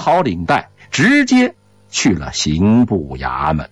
好领带，直接去了刑部衙门。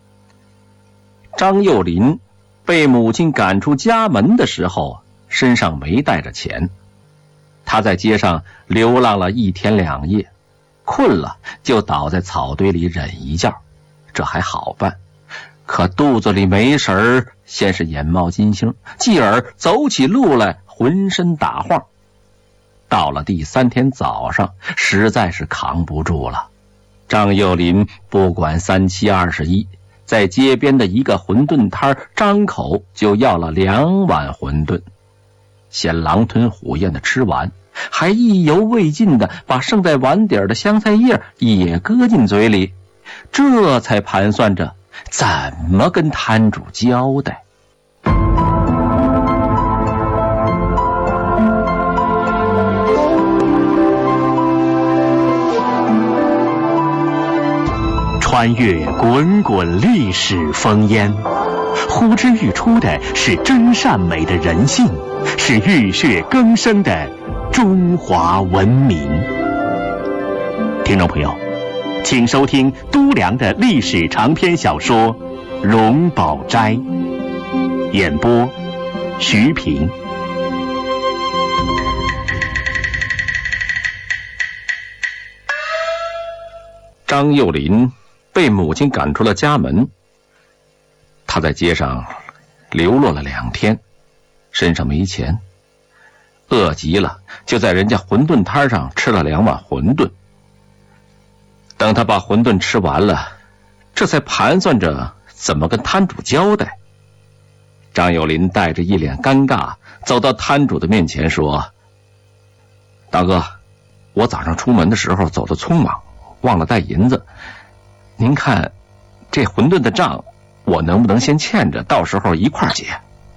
张幼林被母亲赶出家门的时候，身上没带着钱。他在街上流浪了1天2夜，困了就倒在草堆里忍一觉，这还好办。可肚子里没食儿，先是眼冒金星，继而走起路来浑身打晃。到了第3天早上，实在是扛不住了。张幼林不管3七21，在街边的一个馄饨摊张口就要了2碗馄饨，先狼吞虎咽的吃完，还意犹未尽的把剩在碗底的香菜叶也搁进嘴里，这才盘算着怎么跟摊主交代。 穿越滚滚历史烽烟，呼之欲出的是真善美的人性，是浴血更生的中华文明。听众朋友，请收听都良的历史长篇小说《荣宝斋》，演播徐平。 张幼林被母亲赶出了家门，他在街上流落了2天，身上没钱，饿极了就在人家馄饨摊上吃了2碗馄饨。等他把馄饨吃完了，这才盘算着怎么跟摊主交代。张幼林带着一脸尴尬走到摊主的面前说：大哥，我早上出门的时候走得匆忙，忘了带银子，您看这馄饨的账我能不能先欠着，到时候一块结？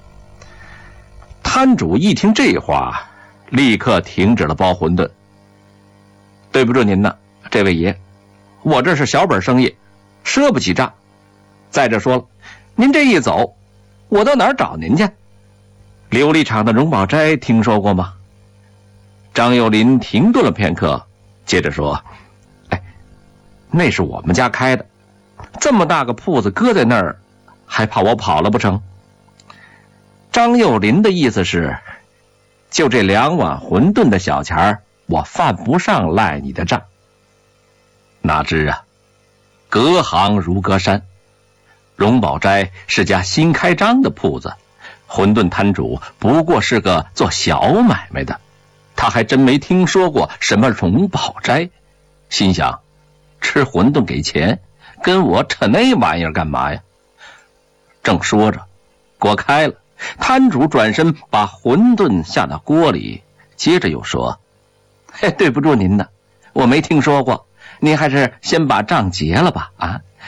摊主一听这话，立刻停止了包馄饨。对不住您呢，这位爷，我这是小本生意，赊不起账。再者说了，您这一走，我到哪儿找您去？琉璃厂的荣宝斋听说过吗？张幼林停顿了片刻，接着说：那是我们家开的，这么大个铺子搁在那儿，还怕我跑了不成？张幼林的意思是，就这2碗馄饨的小钱我犯不上赖你的账。哪知啊，隔行如隔山，荣宝斋是家新开张的铺子，馄饨摊主不过是个做小买卖的，他还真没听说过什么荣宝斋，心想吃馄饨给钱，跟我扯那玩意儿干嘛呀？正说着，锅开了，摊主转身把馄饨下到锅里，接着又说：对不住您呢，我没听说过，您还是先把账结了吧。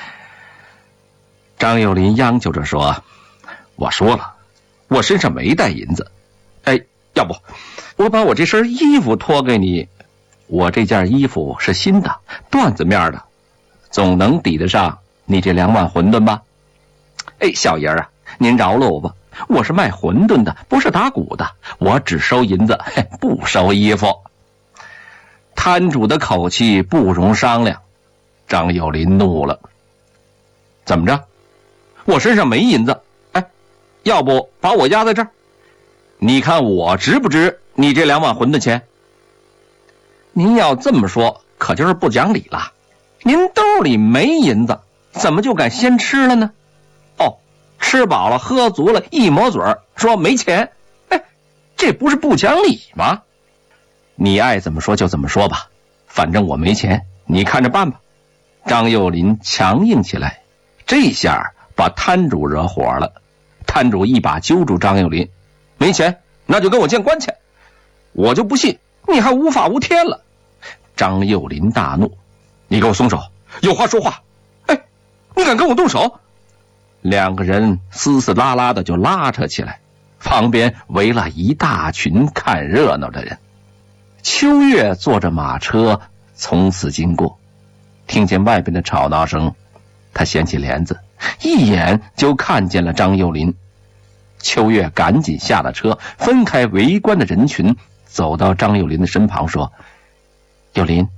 张幼林央求着说：我说了，我身上没带银子，要不我把我这身衣服托给你，我这件衣服是新的，缎子面的，总能抵得上你这2碗馄饨吧？小爷啊，您饶了我吧，我是卖馄饨的，不是打鼓的，我只收银子，不收衣服。摊主的口气不容商量，张幼林怒了：怎么着？我身上没银子，要不把我压在这儿？你看我值不值你这2碗馄饨钱？您要这么说，可就是不讲理了。您兜里没银子，怎么就敢先吃了呢？吃饱了喝足了，一抹嘴说没钱，这不是不讲理吗？你爱怎么说就怎么说吧，反正我没钱，你看着办吧。张幼林强硬起来，这下把摊主惹火了。摊主一把揪住张幼林：没钱那就跟我见官去，我就不信你还无法无天了。张幼林大怒：你给我松手，有话说话。你敢跟我动手？2个人嘶嘶拉拉的就拉扯起来，旁边围了一大群看热闹的人。秋月坐着马车从此经过，听见外边的吵闹声，他掀起帘子，一眼就看见了张幼林。秋月赶紧下了车，分开围观的人群，走到张幼林的身旁说：幼林，